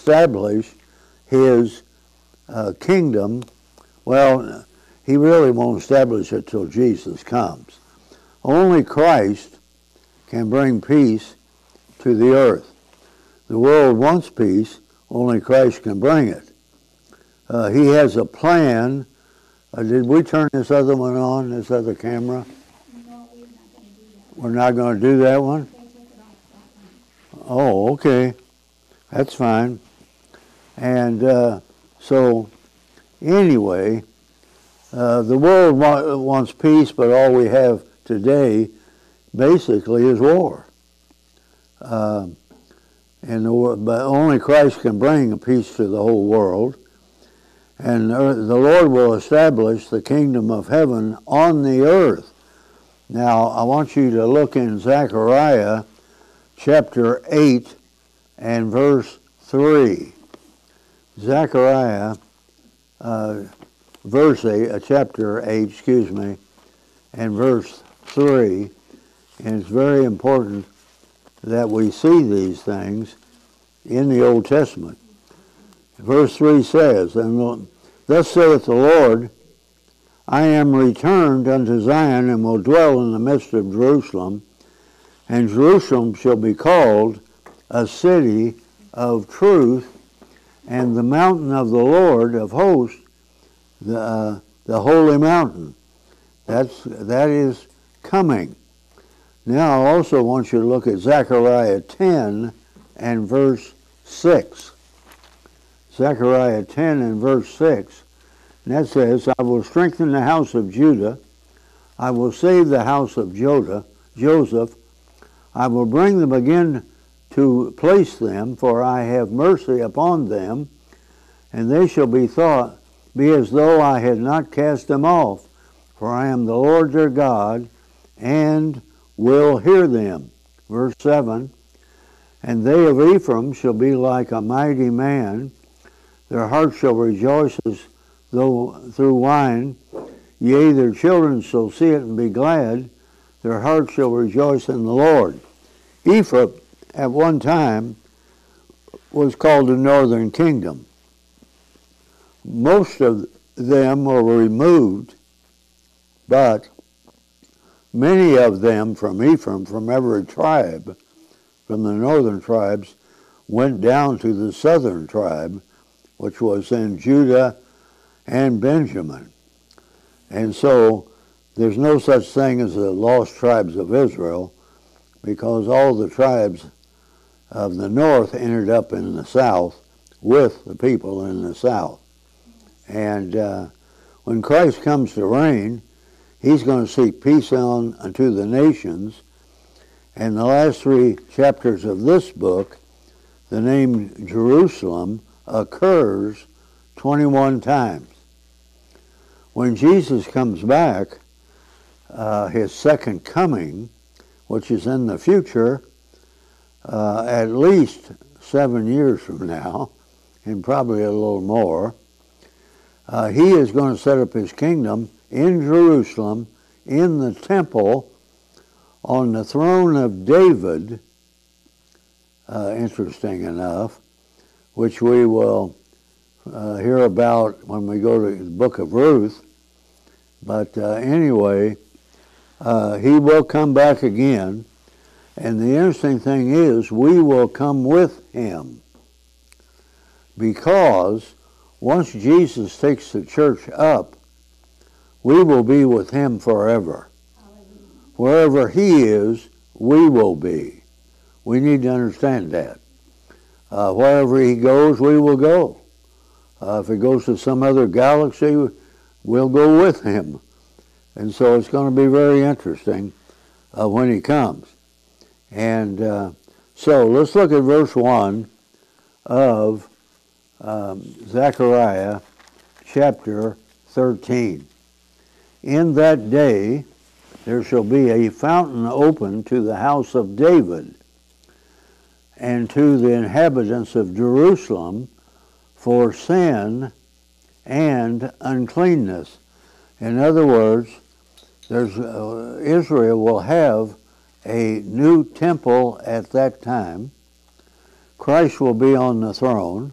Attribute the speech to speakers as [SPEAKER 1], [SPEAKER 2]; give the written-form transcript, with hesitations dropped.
[SPEAKER 1] establish his kingdom. Well, he really won't establish it till Jesus comes. Only Christ can bring peace to the earth. The world wants peace, only Christ can bring it. He has a plan. Did we turn this other one on, this other camera?
[SPEAKER 2] No, we're not going to do that.
[SPEAKER 1] We're not going to do that one?
[SPEAKER 2] They took it off that one.
[SPEAKER 1] Oh, okay. That's fine. And so, anyway, the world wants peace, but all we have today basically is war. But only Christ can bring a peace to the whole world. And the Lord will establish the kingdom of heaven on the earth. Now, I want you to look in Zechariah chapter 8 and verse 3. Zechariah chapter 8, and verse 3. And it's very important that we see these things in the Old Testament. Verse 3 says, "And thus saith the Lord, I am returned unto Zion, and will dwell in the midst of Jerusalem, and Jerusalem shall be called a city of truth, and the mountain of the Lord of hosts, the holy mountain." That is coming. Now I also want you to look at Zechariah 10 and verse 6. Zechariah 10 and verse 6. And that says, "I will strengthen the house of Judah. I will save the house of Joseph. I will bring them again to place them, for I have mercy upon them, and they shall be as though I had not cast them off. For I am the Lord their God, and will hear them." Verse 7, "And they of Ephraim shall be like a mighty man. Their heart shall rejoice as though through wine. Yea, their children shall see it and be glad. Their heart shall rejoice in the Lord." Ephraim, at one time, was called the northern kingdom. Most of them were removed, but many of them from Ephraim, from every tribe, from the northern tribes, went down to the southern tribe, which was in Judah and Benjamin. And so there's no such thing as the lost tribes of Israel, because all the tribes of the north ended up in the south with the people in the south. And when Christ comes to reign, he's going to seek peace unto the nations. And the last 3 chapters of this book, the name Jerusalem occurs 21 times. When Jesus comes back, his second coming, which is in the future, at least 7 years from now, and probably a little more, he is going to set up his kingdom in Jerusalem, in the temple, on the throne of David, interesting enough, which we will hear about when we go to the book of Ruth. But anyway, he will come back again. And the interesting thing is, we will come with him. Because once Jesus takes the church up, we will be with him forever. Wherever he is, we will be. We need to understand that. Wherever he goes, we will go. If he goes to some other galaxy, we'll go with him. And so it's going to be very interesting when he comes. And so let's look at verse 1 of Zechariah chapter 13. "In that day there shall be a fountain open to the house of David and to the inhabitants of Jerusalem for sin and uncleanness." In other words, Israel will have a new temple at that time. Christ will be on the throne.